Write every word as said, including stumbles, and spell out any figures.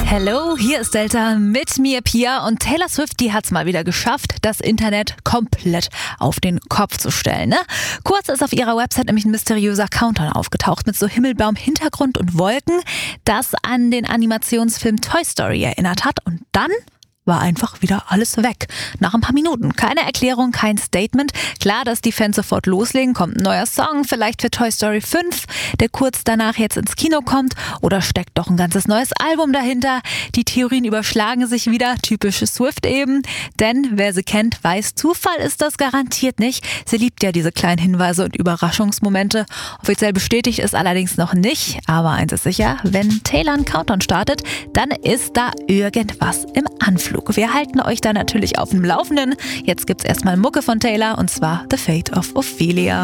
Hallo, hier ist Delta mit mir Pia und Taylor Swift, die hat's mal wieder geschafft, das Internet komplett auf den Kopf zu stellen. Ne? Kurz ist auf ihrer Website nämlich ein mysteriöser Countdown aufgetaucht mit so himmelblauem Hintergrund und Wolken, das an den Animationsfilm Toy Story erinnert hat, und dann war einfach wieder alles weg. Nach ein paar Minuten. Keine Erklärung, kein Statement. Klar, dass die Fans sofort loslegen. Kommt ein neuer Song, vielleicht für Toy Story fünf, der kurz danach jetzt ins Kino kommt. Oder steckt doch ein ganzes neues Album dahinter. Die Theorien überschlagen sich wieder. Typische Swift eben. Denn wer sie kennt, weiß, Zufall ist das garantiert nicht. Sie liebt ja diese kleinen Hinweise und Überraschungsmomente. Offiziell bestätigt ist allerdings noch nicht. Aber eins ist sicher, wenn Taylor einen Countdown startet, dann ist da irgendwas im Anflug. Wir halten euch da natürlich auf dem Laufenden. Jetzt gibt's erstmal Mucke von Taylor, und zwar The Fate of Ophelia.